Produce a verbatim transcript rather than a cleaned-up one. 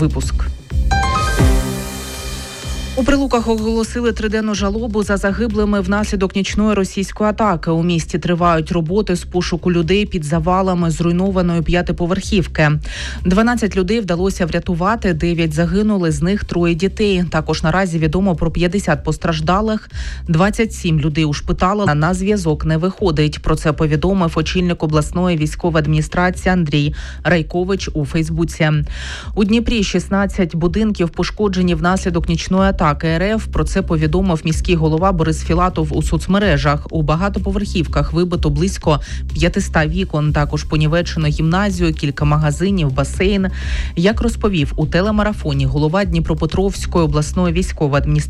Випуск. У Прилуках оголосили триденну жалобу за загиблими внаслідок нічної російської атаки. У місті тривають роботи з пошуку людей під завалами зруйнованої п'ятиповерхівки. дванадцять людей вдалося врятувати, дев'ять загинули, з них троє дітей. Також наразі відомо про п'ятдесят постраждалих, двадцять сім людей ушпиталили, на зв'язок не виходить. Про це повідомив очільник обласної військової адміністрації Андрій Райкович у Фейсбуці. У Дніпрі шістнадцять будинків пошкоджені внаслідок нічної атаки. Так, РФ. Про це повідомив міський голова Борис Філатов у соцмережах. У багатоповерхівках вибито близько п'ятсот вікон. Також понівечено гімназію, кілька магазинів, басейн. Як розповів у телемарафоні голова Дніпропетровської обласної військової адміністрації